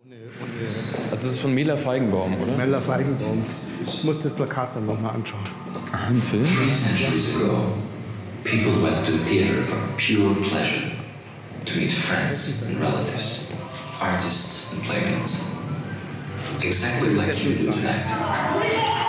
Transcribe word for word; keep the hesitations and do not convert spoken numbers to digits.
Also das ist von Mela Feigenbaum, oder? Mela Feigenbaum. Ich muss das Plakat dann nochmal anschauen. Ah, ein Film? Three centuries ago, people went to theater for pure pleasure, to meet friends and relatives, artists and playmates. Exactly like you do tonight.